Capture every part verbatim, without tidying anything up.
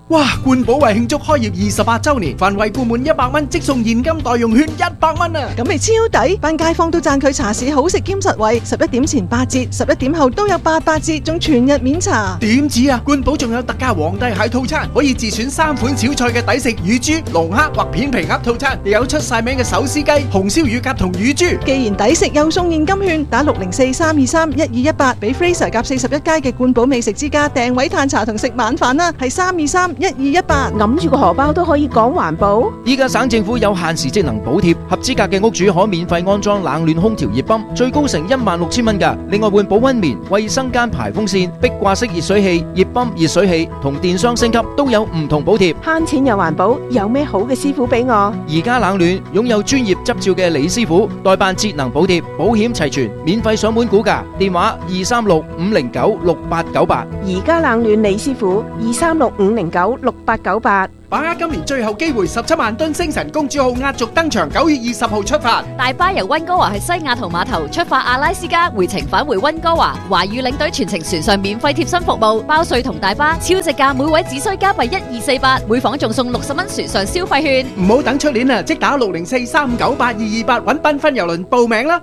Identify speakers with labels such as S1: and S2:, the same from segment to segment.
S1: 哇！冠寶為慶祝開業二十八週年，凡惠顧滿一百蚊即送現金代用券一百蚊啊！
S2: 咁咪超抵，班街坊都讚佢茶市好食兼實惠，十一點前八折，十一點後都有八八折，仲全日免查。
S1: 點止啊！冠寶仲有特價皇帝蟹套餐，可以自選三款小菜嘅抵食乳豬、龍蝦或片皮鴨套餐，亦有出晒名嘅手撕雞、紅燒乳鴿同乳豬。
S2: 既然抵食又送現金券，打六零四三二三一二一八，俾 Fraser 夾四十一街嘅冠寶美食之家訂位嘆茶同食晚飯啦，係三二三一二一八。
S3: 揞住個荷包都可以講環保。
S4: 依家省政府有限時職能補貼，合資格嘅屋主可免費安裝冷暖空調熱泵，最高成一萬六千蚊㗎。另外換保溫棉、衛生間排風扇、壁掛式熱水器、熱泵、熱水器同電箱升級都有唔同補貼。
S3: 慳錢又環保，有咩好嘅師傅俾我？
S4: 而家冷暖擁有專業執照嘅李師傅，代辦節能補貼，保險齊全，免費上門估價，電話二三六五零九六八九八。
S3: 而家冷暖李師傅二三六五零九六八九八。
S1: 把握今年最後機會，十七萬噸星辰公主號壓軸登場，九月二十號出發。
S5: 大巴由溫哥華去西雅圖碼頭出發阿拉斯加，回程返回溫哥華。華語領隊全程船上免費貼身服務，包稅同大巴，超值價，每位只需加幣一二四八，每房仲送六十蚊船上消費券。
S1: 唔好等出年啊，即打六零四三五九八二二八揾繽紛郵輪報名啦。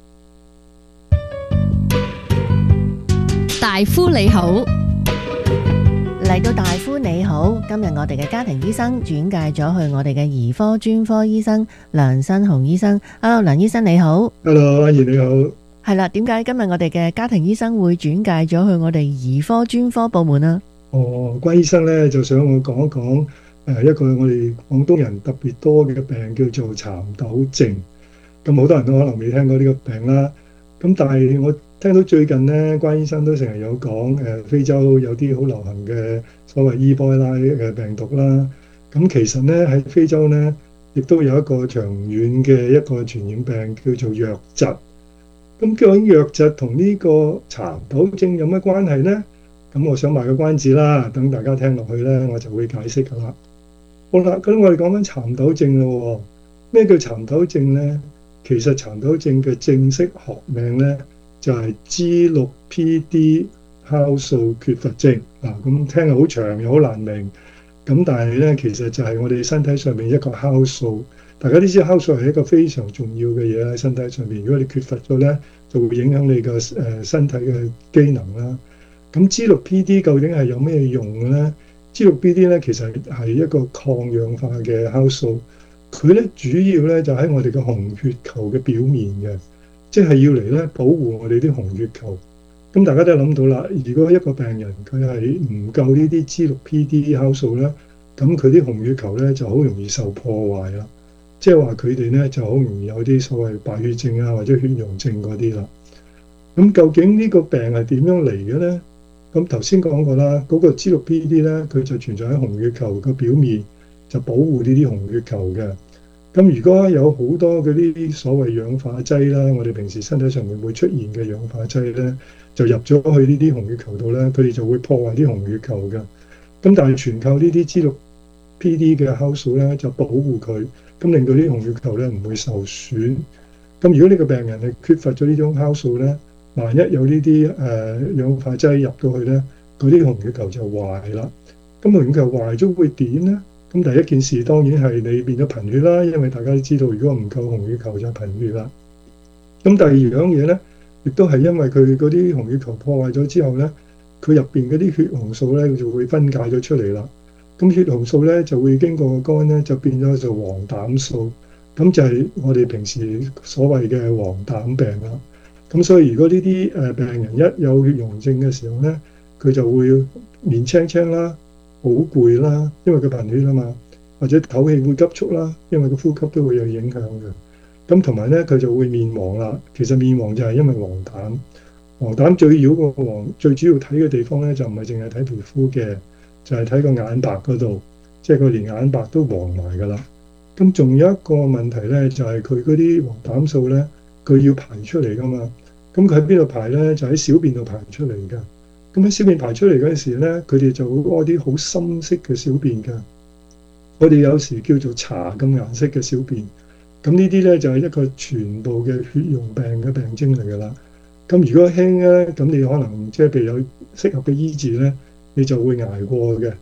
S6: 大夫你好。
S7: 嚟到大夫你好，今日我哋嘅家庭醫生轉介咗去我哋嘅兒科專科醫生梁新鴻醫生。Hello， 梁醫生你好。
S8: Hello， 阿怡你好。
S7: 係啦，點解今日我哋嘅家庭醫生會轉介咗去我哋兒科專科部門啊？
S8: 哦，關醫生咧就想我講一講誒一個我哋廣東人特別多嘅病叫做蠶豆症。咁好多人都可能未聽過呢個病啦。咁但係我聽到最近咧，關醫生都成日有講誒非洲有啲好流行嘅所謂伊波拉嘅病毒啦。咁其實咧喺非洲咧，亦都有一個長遠嘅一個傳染病叫做瘧疾。咁究竟瘧疾同呢個蠶豆症有乜關係咧？咁我想賣個關子啦，等大家聽落去咧，我就會解釋噶啦。好啦，咁我哋講緊蠶豆症咯。咩叫蠶豆症咧？其實蠶豆症嘅正式學名咧，就係 G 六 P D 酵素缺乏症嗱，咁聽係好長又好難明，咁但係咧其實就係我哋身體上面一個酵素，大家都知酵素係一個非常重要嘅嘢喺身體上面，如果你缺乏咗咧，就會影響你個誒身體嘅機能啦。咁 G 六 P D 究竟係有咩用嘅咧 ？G 六 P D 咧其實係一個抗氧化嘅酵素，佢咧主要咧就喺我哋嘅紅血球嘅表面嘅。即係要嚟咧保護我哋啲紅血球，咁大家都諗到啦。如果一個病人佢係唔夠呢啲 G 六 P D 酵素咧，咁佢啲紅血球咧就好容易受破壞啦。即係話佢哋咧就好容易有啲所謂敗血症啊或者血溶症嗰啲啦。咁究竟呢個病係點樣嚟嘅咧？咁頭先講過啦，嗰個 G 六 P D 咧佢就存在喺紅血球嘅表面，就保護呢啲紅血球嘅。咁如果有好多嘅呢啲所謂氧化劑啦，我哋平時身體上面會出現嘅氧化劑咧，就入咗去呢啲紅血球度咧，佢哋就會破壞啲紅血球嘅。咁但係全靠呢啲 G 六 P D 嘅酵素咧，就保護佢，咁令到啲紅血球咧唔會受損。咁如果呢個病人係缺乏咗呢種酵素咧，萬一有呢啲誒氧化劑入到去咧，嗰啲紅血球就壞啦。咁紅血球壞咗會點咧？咁第一件事當然係你變咗貧血啦，因為大家都知道，如果唔夠紅血球就貧血啦。咁第二樣嘢咧，亦都係因為佢嗰啲紅血球破壞咗之後咧，佢入邊嗰啲血紅素咧就會分解咗出嚟啦。咁血紅素咧就會經過個肝咧就變咗做黃疸素，咁就係我哋平時所謂嘅黃疸病啦。咁所以如果呢啲誒病人一有血溶症嘅時候咧，佢就會面青青啦。好攰啦，因為佢貧血啊嘛，或者唞氣會急促啦，因為個呼吸都會有影響嘅。咁同埋咧，佢就會面黃啦。其實面黃就係因為黃疸，黃疸最繞個黃最主要睇嘅地方咧，就唔係淨係睇皮膚嘅，就係睇個眼白嗰度，即係佢連眼白都黃埋噶啦。咁仲有一個問題咧，就係佢嗰啲黃疸素咧，佢要排出嚟噶嘛。咁佢喺邊度排咧？就喺小便度排出嚟㗎。咁喺小便排出嚟嗰陣時咧，佢哋就會屙啲好深色嘅小便㗎。我哋有時叫做茶咁顏色嘅小便。咁呢啲咧就係一個全部嘅血溶病嘅病徵嚟㗎啦。咁如果輕咧，咁你可能即係譬如有適合嘅醫治咧，你就會捱過嘅。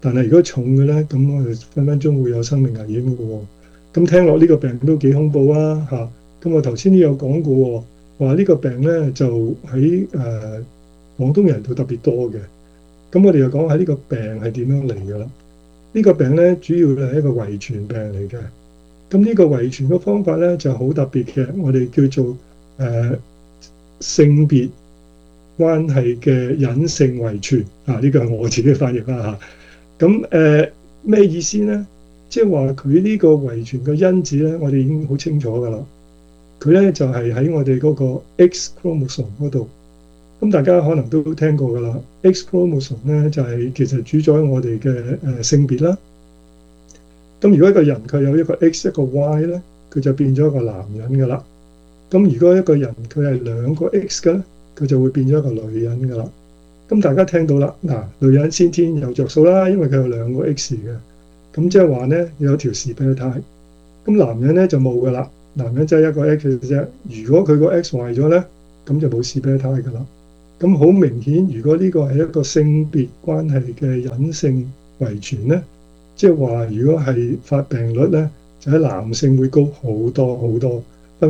S8: 但係如果重嘅咧，咁我哋分分鐘會有生命危險嘅喎。咁聽落呢個病都幾恐怖啊嚇！咁我頭先都有講過喎，話呢個病咧就喺誒廣東人度特別多嘅。咁我哋又講下呢個病係點樣嚟㗎啦？呢個病咧主要係一個遺傳病嚟嘅。咁呢個遺傳嘅方法咧就好特別嘅，我哋叫做誒、呃、性別關係嘅隱性遺傳啊！呢個係我自己翻譯啦嚇。咁誒咩意思咧？即係話佢呢個遺傳嘅因子咧，我哋已經好清楚㗎啦。佢咧就係喺我哋嗰個 X chromosome 嗰度。咁大家可能都聽過㗎啦。X chromosome 咧就係其實主宰我哋嘅誒性別啦。咁如果一個人佢有一個 X 一個 Y 咧，佢就變咗一個男人㗎啦。咁如果一個人佢係兩個 X 嘅咧，佢就會變咗一個女人㗎啦。咁大家聽到啦，嗱，女人先天有着數啦，因為佢有兩個 X 嘅。咁即係話咧，有條士啤胎。咁男人咧就冇㗎啦，男人即係一個 X 嘅啫。如果佢個 X 壞咗咧，咁就冇士啤胎㗎啦。咁好明顯，如果呢個係一個性別關係嘅隱性遺傳咧，即係話如果係發病率咧，就喺男性會高好多好多。